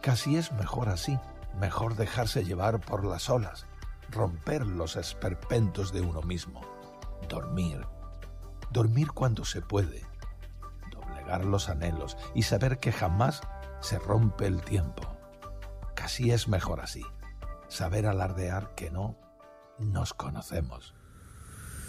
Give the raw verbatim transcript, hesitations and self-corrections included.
Casi es mejor así, mejor dejarse llevar por las olas, romper los esperpentos de uno mismo, dormir, dormir cuando se puede, doblegar los anhelos y saber que jamás se rompe el tiempo. Casi es mejor así, saber alardear que no nos conocemos.